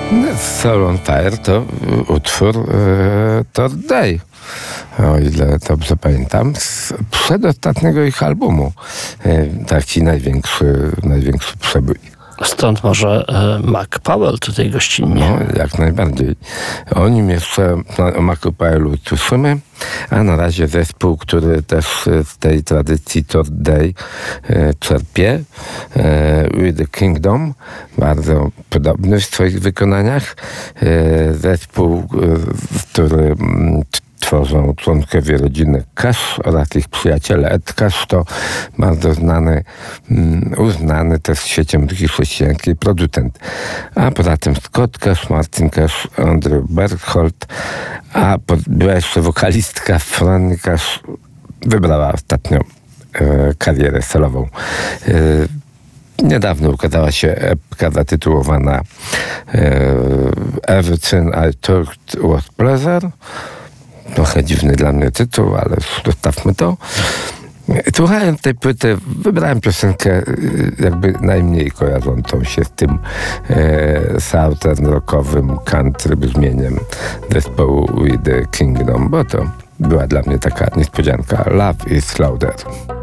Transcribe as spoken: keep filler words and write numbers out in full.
Soul on Fire to utwór e, Third Day, o ile dobrze pamiętam, z przedostatniego ich albumu. E, taki największy, największy przebój. Stąd może e, Mac Powell tutaj gościnnie. No, jak najbardziej. O nim jeszcze, o Macu Powellu słyszymy, a na razie zespół, który też z tej tradycji Third Day e, czerpie, e, With the Kingdom, bardzo podobny w swoich wykonaniach. E, zespół, e, który m, tworzą członkowie rodziny Cash oraz ich przyjaciele. Ed Cash to bardzo znany, um, uznany też siecią muzyki chrześcijańskiej producent. A poza tym Scott Cash, Martin Cash, Andrew Bergholt, a pod, była jeszcze wokalistka Fran Cash, wybrała ostatnio e, karierę solową. E, Niedawno ukazała się epka zatytułowana e, Everything I Talked Was Pleasure. Trochę dziwny dla mnie tytuł, ale zostawmy to. Słuchając tej płyty, wybrałem piosenkę jakby najmniej kojarzącą się z tym e, southern rockowym country brzmieniem zespołu With the Kingdom, bo to była dla mnie taka niespodzianka. Love is Louder.